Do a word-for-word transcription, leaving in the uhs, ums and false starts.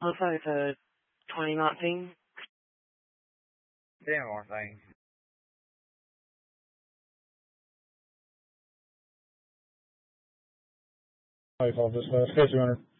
Looks like it's a twenty knot thing. Damn more thing. I call this uh, fifty runner.